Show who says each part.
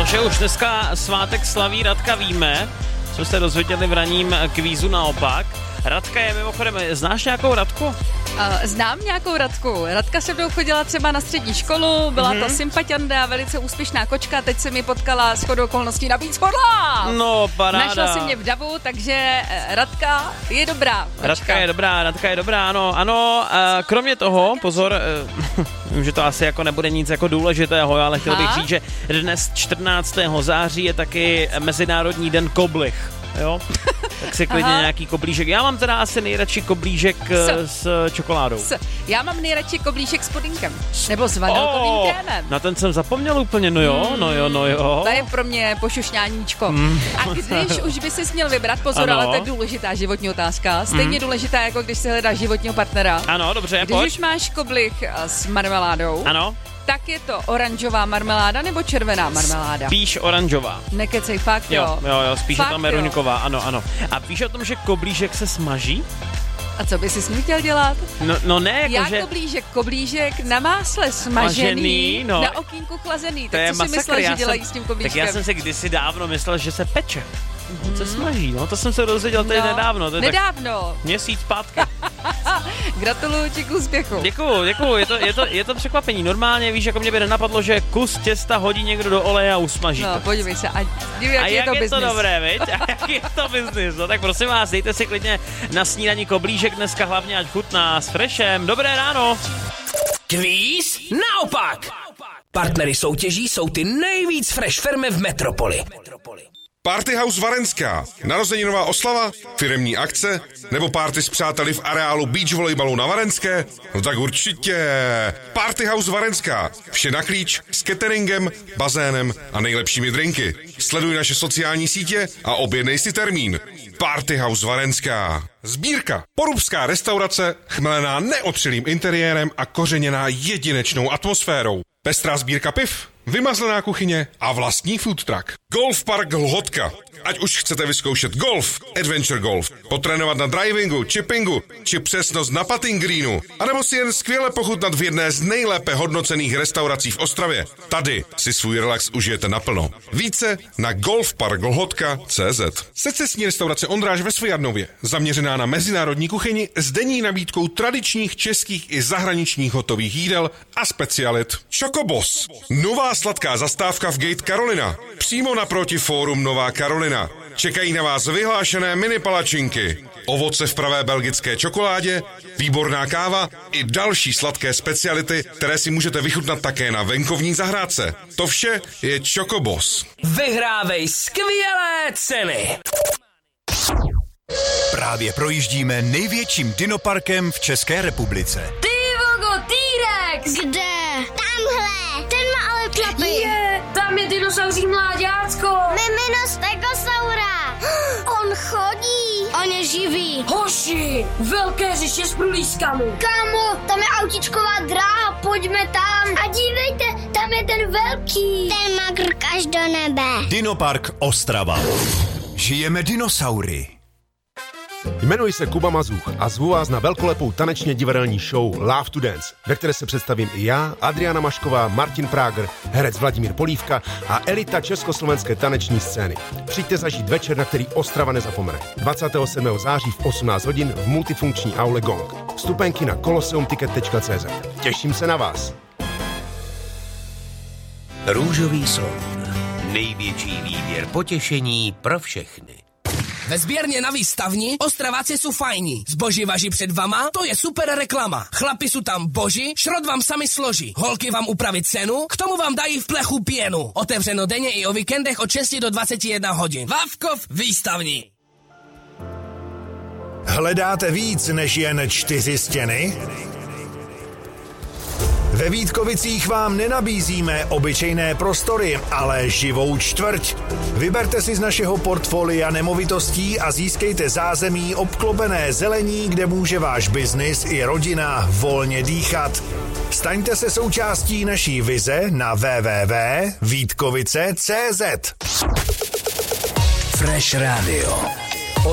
Speaker 1: že už dneska svátek slaví Radka víme, jsme se dozvěděli v ranním kvízu naopak. Radka je mimochodem, znáš nějakou Radku?
Speaker 2: Znám nějakou Radku. Radka se mnou chodila třeba na střední školu, byla to sympatianda, velice úspěšná kočka, teď se mi potkala shodou okolností na Beach for Love.
Speaker 1: No, paráda.
Speaker 2: Našla si mě v davu, takže Radka je dobrá.
Speaker 1: Radka je dobrá, ano. Kromě toho, pozor, vím, že to asi jako nebude nic jako důležitého, ale chtěl bych říct, že dnes 14. září je taky Mezinárodní den koblih. Jo? Tak si klidně nějaký koblížek. Já mám teda asi nejradši koblížek s čokoládou.
Speaker 2: Já mám nejradši koblížek s pudinkem. Nebo s vanilkovým krémem.
Speaker 1: Na ten jsem zapomněl úplně, no jo.
Speaker 2: To je pro mě pošušňáníčko. A když už by si měl vybrat, pozor, ale to je důležitá životní otázka. Stejně důležitá, jako když si hledáš životního partnera.
Speaker 1: Ano, dobře,
Speaker 2: Když už máš koblih s marmeládou.
Speaker 1: Ano.
Speaker 2: Tak je to oranžová marmeláda nebo červená marmeláda?
Speaker 1: Spíš oranžová.
Speaker 2: Nekecej, fakt jo.
Speaker 1: Jo, spíš fakt je tam meruňková, ano. A víš o tom, že koblížek se smaží?
Speaker 2: A co by si s ním chtěl dělat?
Speaker 1: No ne, jako
Speaker 2: já koblížek na másle smažený, na okýnku chlazený.
Speaker 1: To
Speaker 2: tak co si myslel, že dělají s tím koblížkem?
Speaker 1: Tak já jsem si kdysi dávno myslel, že se peče. On se smaží, to jsem se dozvěděl tady nedávno.
Speaker 2: Nedávno.
Speaker 1: Měsíc zpátky.
Speaker 2: Gratuluju ti k úspěchu.
Speaker 1: Děkuju, je to překvapení. Normálně, víš, jako mě by nenapadlo, že kus těsta hodí někdo do oleje a usmaží.
Speaker 2: No, podívej se, a
Speaker 1: jak je to business. To dobré, viď? A jak je to business? No tak prosím vás, dejte si klidně na snídani koblížek dneska, hlavně ať chutná s Freshem. Dobré ráno.
Speaker 3: Kvíz naopak. Partnery soutěží jsou ty nejvíc fresh firmy v metropoli.
Speaker 4: Party House Varenská, narozeninová oslava, firemní akce nebo party s přáteli v areálu beach volejbalu na Varenské? No tak určitě. Party House Varenská, vše na klíč, s cateringem, bazénem a nejlepšími drinky. Sleduj naše sociální sítě a objednej si termín. Party House Varenská. Sbírka. Porubská restaurace, chmelená neotřelým interiérem a kořeněná jedinečnou atmosférou. Pestrá sbírka piv, vymazlená kuchyně a vlastní food truck. Golf Park Lhotka. Ať už chcete vyzkoušet golf, adventure golf, potrénovat na drivingu, chippingu, či přesnost na putting greenu, anebo si jen skvěle pochutnat v jedné z nejlépe hodnocených restaurací v Ostravě. Tady si svůj relax užijete naplno. Více na golfparklhotka.cz. Secesní restaurace Ondráž ve Svojadnově, zaměřená na mezinárodní kuchyni s denní nabídkou tradičních českých i zahraničních hotových jídel a specialit. Chocobos. Nová sladká zastávka v Gate Carolina. Přímo naproti fórum Nová Karolina. Čekají na vás vyhlášené mini palačinky, ovoce v pravé belgické čokoládě, výborná káva i další sladké speciality, které si můžete vychutnat také na venkovní zahrádce. To vše je Chocobos.
Speaker 3: Vyhrávej skvělé ceny!
Speaker 5: Právě projíždíme největším dinoparkem v České republice.
Speaker 6: Ty vogo, T-Rex! Kde? Tamhle! Ten má ale klapy! Tam je dinosauří mláďácko! Mimino Stegosaura! On chodí! On je živý! Hoši! Velké říše s průlískami! Kámo, tam je autičková dráha, pojďme tam! A dívejte, tam je ten velký! Ten má krk až do nebe!
Speaker 5: Dinopark Ostrava. Žijeme dinosaury.
Speaker 7: Jmenuji se Kuba Mazůch a zvu vás na velkolepou tanečně divadelní show Love to Dance, ve které se představím i já, Adriana Mašková, Martin Práger, herec Vladimír Polívka a elita československé taneční scény. Přijďte zažít večer, na který Ostrava nezapomene. 27. září v 18 hodin v multifunkční aule Gong. Vstupenky na kolosseumticket.cz. Těším se na vás.
Speaker 8: Růžový slon. Největší výběr potěšení pro všechny.
Speaker 3: Ve sběrně na výstavni Ostraváci jsou fajní. Zboží važí před vama, to je super reklama. Chlapi jsou tam boží, šrot vám sami složí. Holky vám upraví cenu, k tomu vám dají v plechu pěnu. Otevřeno denně i o víkendech od 6 do 21 hodin. Vávkov výstavní.
Speaker 5: Hledáte víc než jen 4 stěny? Ve Vítkovicích vám nenabízíme obyčejné prostory, ale živou čtvrť. Vyberte si z našeho portfolia nemovitostí a získejte zázemí obklopené zelení, kde může váš biznis i rodina volně dýchat. Staňte se součástí naší vize na www.vítkovice.cz.
Speaker 3: Fresh Radio.